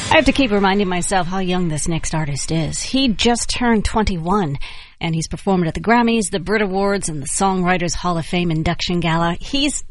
I have to keep reminding myself how young this next artist is. He just turned 21, and he's performed at the Grammys, the Brit Awards, and the Songwriters Hall of Fame induction gala. He's